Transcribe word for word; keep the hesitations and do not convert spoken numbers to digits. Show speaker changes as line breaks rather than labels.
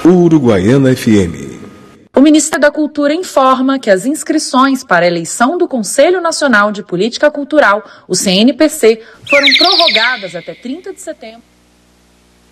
Uruguaiana F M.
O Ministério da Cultura informa que as inscrições para a eleição do Conselho Nacional de Política Cultural, o C N P C, foram prorrogadas até trinta de setembro.